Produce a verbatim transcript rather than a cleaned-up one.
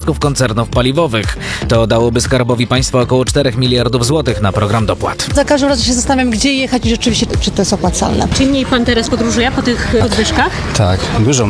zysków koncernów paliwowych. To dałoby Skarbowi Państwa około czterech miliardów złotych na program dopłat. Za każdym razem się zastanawiam, gdzie jechać i rzeczywiście, czy to jest opłacalne. Czy mniej pan teraz podróżuje po tych podwyżkach? Tak, dużo